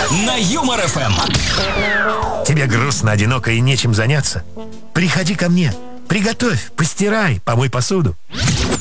на Юмор ФМ. Тебе грустно, одиноко и нечем заняться? Приходи ко мне. Приготовь, постирай, помой посуду.